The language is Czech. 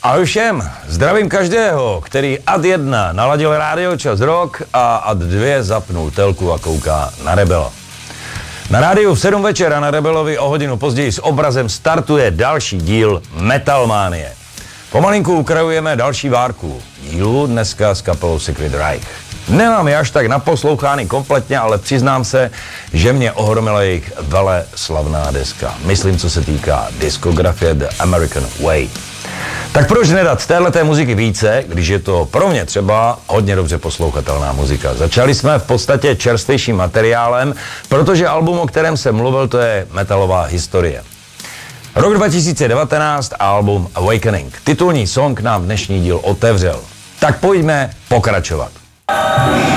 Ahoj všem, zdravím každého, který ad 1 naladil rádio Čas Rock a ad 2 zapnul telku a kouká na Rebela. Na rádiu v 7 večera na Rebelovi o hodinu později s obrazem startuje další díl Metalmánie. Pomalinku ukrajujeme další várku dílu, dneska s kapelou Secret Reich. Nemám je až tak naposlouchány kompletně, ale přiznám se, že mě ohromila jejich vele slavná deska. Myslím, co se týká diskografie The American Way. Tak proč nedat z téhleté muziky více, když je to pro mě třeba hodně dobře poslouchatelná muzika. Začali jsme v podstatě čerstvejším materiálem, protože album, o kterém jsem mluvil, to je metalová historie. Rok 2019 a album Awakening. Titulní song nám dnešní díl otevřel. Tak pojďme pokračovat.